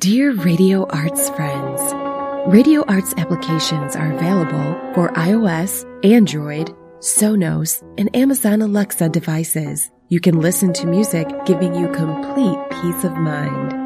Dear Radio Arts friends, Radio Arts applications are available for iOS, Android, Sonos, and Amazon Alexa devices. You can listen to music giving you complete peace of mind.